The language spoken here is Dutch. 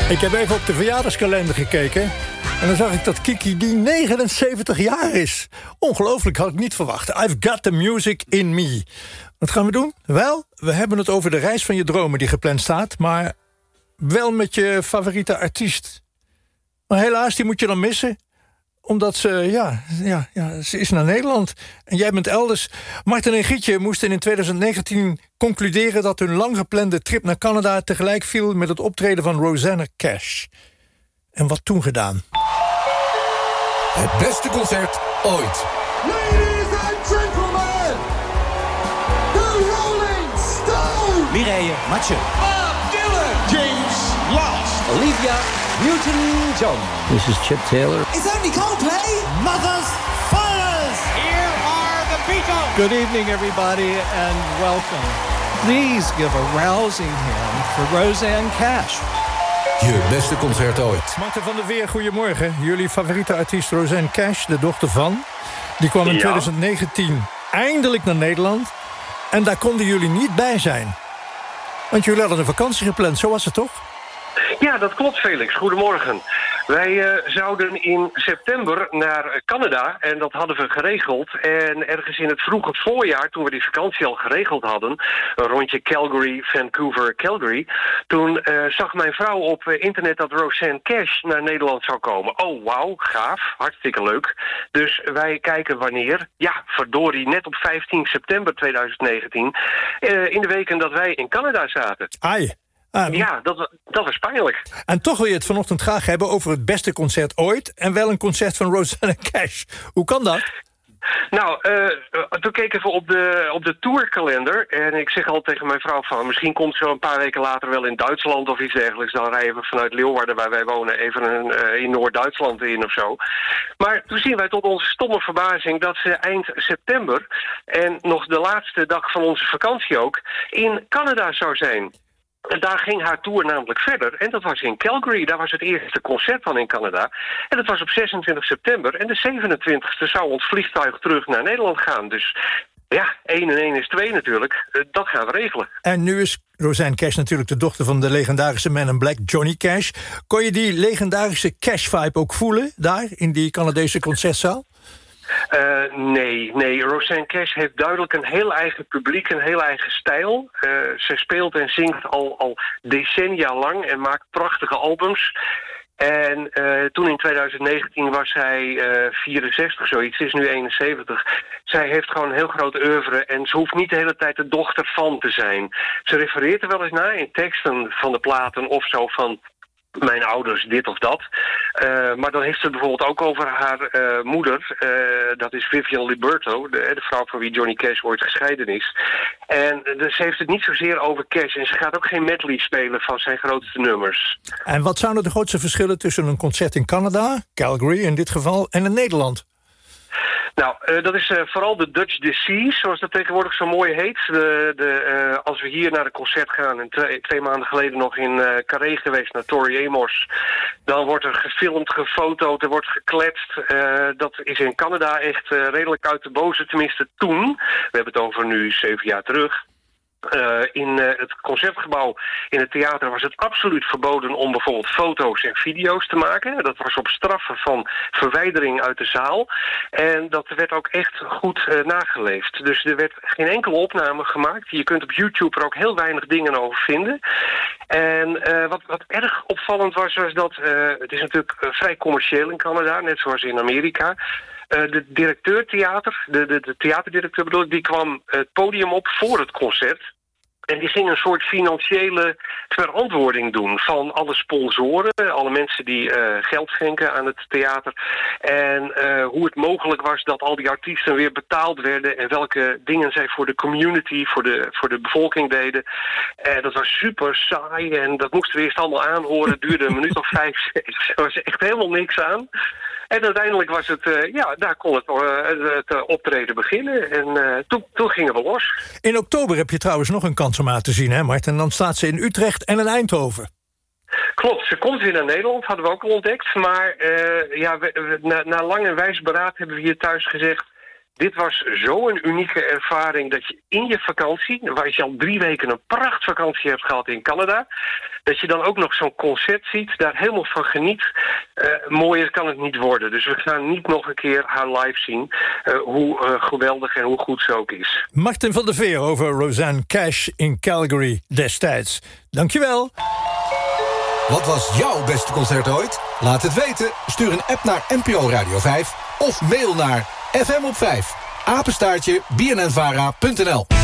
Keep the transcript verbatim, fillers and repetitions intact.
Ik heb even op de verjaardagskalender gekeken. En dan zag ik dat Kiki die negenenzeventig jaar is. Ongelooflijk, had ik niet verwacht. I've got the music in me. Wat gaan we doen? Wel, we hebben het over de reis van je dromen die gepland staat. Maar wel met je favoriete artiest. Maar helaas, die moet je dan missen. Omdat ze, ja, ja, ja, ze is naar Nederland. En jij bent elders. Martin en Gietje moesten in twintig negentien concluderen dat hun lang geplande trip naar Canada tegelijk viel met het optreden van Rosanna Cash. En wat toen gedaan? Het beste concert ooit. Ladies and gentlemen, the Rolling Stones. Mireille Mathieu. Bob Dylan. James Last. Olivia Newton-John. This is Chip Taylor. It's only Coldplay. Mother's Fires. Here are the Beatles. Good evening, everybody, and welcome. Please give a rousing hand for Rosanna Cash. Je beste concert ooit. Martin van der Veer, goedemorgen. Jullie favoriete artiest Rosanna Cash, de dochter van... die kwam in Ja. twintig negentien eindelijk naar Nederland. En daar konden jullie niet bij zijn. Want jullie hadden een vakantie gepland, zo was het toch? Ja, dat klopt, Felix. Goedemorgen. Wij uh, zouden in september naar Canada en dat hadden we geregeld. En ergens in het vroege voorjaar, toen we die vakantie al geregeld hadden... een rondje Calgary, Vancouver, Calgary... toen uh, zag mijn vrouw op uh, internet dat Rosanna Cash naar Nederland zou komen. Oh, wauw, gaaf, hartstikke leuk. Dus wij kijken wanneer. Ja, verdorie, net op vijftien september tweeduizend negentien... Uh, in de weken dat wij in Canada zaten. Ai. Ah, Ja, dat, wa- dat was pijnlijk. En toch wil je het vanochtend graag hebben over het beste concert ooit... en wel een concert van Rosanna Cash. Hoe kan dat? Nou, uh, toen keek ik even op de, op de tourkalender. En ik zeg al tegen mijn vrouw van... misschien komt ze een paar weken later wel in Duitsland of iets dergelijks. Dan rijden we vanuit Leeuwarden, waar wij wonen... even een, uh, in Noord-Duitsland in of zo. Maar toen zien wij tot onze stomme verbazing... dat ze eind september... en nog de laatste dag van onze vakantie ook... in Canada zou zijn. En daar ging haar tour namelijk verder. En dat was in Calgary. Daar was het eerste concert van in Canada. En dat was op zesentwintig september. En de zevenentwintigste zou ons vliegtuig terug naar Nederland gaan. Dus ja, één en één is twee natuurlijk. Uh, dat gaan we regelen. En nu is Rosanna Cash natuurlijk de dochter van de legendarische Man in Black, Johnny Cash. Kon je die legendarische Cash-vibe ook voelen daar in die Canadese concertzaal? Uh, nee, nee. Rosanna Cash heeft duidelijk een heel eigen publiek, een heel eigen stijl. Uh, ze speelt en zingt al, al decennia lang en maakt prachtige albums. En uh, toen in tweeduizend negentien was zij uh, vierenzestig, zoiets. Ze is nu eenenzeventig. Zij heeft gewoon een heel groot oeuvre en ze hoeft niet de hele tijd de dochter van te zijn. Ze refereert er wel eens naar in teksten van de platen of zo van... mijn ouders, dit of dat. Uh, maar dan heeft ze het bijvoorbeeld ook over haar uh, moeder. Uh, dat is Vivian Liberto, de, de vrouw van wie Johnny Cash ooit gescheiden is. En dus ze heeft het niet zozeer over Cash. En ze gaat ook geen medley spelen van zijn grootste nummers. En wat zijn nou de grootste verschillen tussen een concert in Canada, Calgary in dit geval, en in Nederland? Nou, uh, dat is uh, vooral de Dutch Disease, zoals dat tegenwoordig zo mooi heet. De, de, uh, als we hier naar een concert gaan, en twee, twee maanden geleden nog in uh, Carré geweest naar Tori Amos, dan wordt er gefilmd, gefoto'd, er wordt gekletst. Uh, dat is in Canada echt uh, redelijk uit de boze, tenminste toen. We hebben het over nu zeven jaar terug. Uh, in uh, het concertgebouw in het theater was het absoluut verboden om bijvoorbeeld foto's en video's te maken. Dat was op straffen van verwijdering uit de zaal. En dat werd ook echt goed uh, nageleefd. Dus er werd geen enkele opname gemaakt. Je kunt op YouTube er ook heel weinig dingen over vinden. En uh, wat, wat erg opvallend was, was dat uh, het is natuurlijk uh, vrij commercieel in Canada, net zoals in Amerika. Uh, de directeur theater, de, de, de theaterdirecteur bedoel ik, die kwam het podium op voor het concert. En die ging een soort financiële verantwoording doen van alle sponsoren, alle mensen die uh, geld schenken aan het theater. En uh, hoe het mogelijk was dat al die artiesten weer betaald werden en welke dingen zij voor de community, voor de, voor de bevolking deden. Uh, dat was super saai en dat moesten we eerst allemaal aanhoren. Het duurde een minuut of vijf, zes. Er was echt helemaal niks aan. En uiteindelijk was het, uh, ja, daar kon het, uh, het uh, optreden beginnen. En uh, toen, toen gingen we los. In oktober heb je trouwens nog een kans om haar te zien, hè Mart? En dan staat ze in Utrecht en in Eindhoven. Klopt, ze komt weer naar Nederland, hadden we ook al ontdekt. Maar uh, ja, we, we, na, na lang en wijs beraad hebben we hier thuis gezegd... dit was zo'n unieke ervaring dat je in je vakantie, waar je al drie weken een prachtvakantie hebt gehad in Canada, dat je dan ook nog zo'n concert ziet, daar helemaal van geniet. Uh, mooier kan het niet worden. Dus we gaan niet nog een keer haar live zien. Uh, hoe uh, geweldig en hoe goed ze ook is. Martin van der Veer over Rosanne Cash in Calgary destijds. Dankjewel. Wat was jouw beste concert ooit? Laat het weten. Stuur een app naar N P O Radio vijf of mail naar f m op vijf apenstaartje b n n vara punt n l.